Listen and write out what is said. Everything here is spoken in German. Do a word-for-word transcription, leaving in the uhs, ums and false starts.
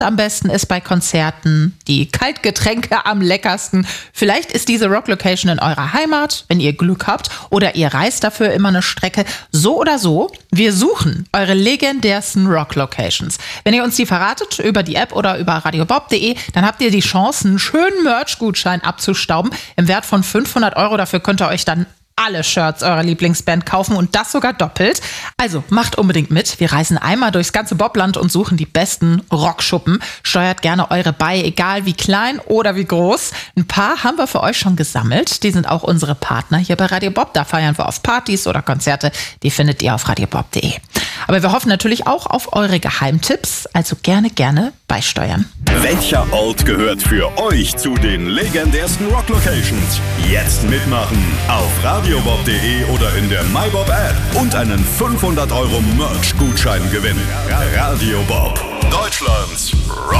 am besten ist bei Konzerten, die Kaltgetränke am leckersten. Vielleicht ist diese Rock-Location in eurer Heimat, wenn ihr Glück habt, oder ihr reist dafür immer eine Strecke. So oder so, wir suchen eure legendärsten Rock-Locations. Wenn ihr uns die verratet über die App oder über radiobob punkt de, dann habt ihr die Chance, einen schönen Merch-Gutschein abzustauben im Wert von fünfhundert Euro. Dafür könnt ihr euch dann alle Shirts eurer Lieblingsband kaufen und das sogar doppelt. Also macht unbedingt mit. Wir reisen einmal durchs ganze Bobland und suchen die besten Rockschuppen. Steuert gerne eure bei, egal wie klein oder wie groß. Ein paar haben wir für euch schon gesammelt. Die sind auch unsere Partner hier bei Radio Bob. Da feiern wir auf Partys oder Konzerte. Die findet ihr auf radiobob punkt de. Aber wir hoffen natürlich auch auf eure Geheimtipps. Also gerne, gerne beisteuern. Welcher Ort gehört für euch zu den legendärsten Rock-Locations? Jetzt mitmachen auf radiobob punkt de oder in der MyBob-App und einen fünfhundert Euro Merch-Gutschein gewinnen. Radio Bob, Deutschlands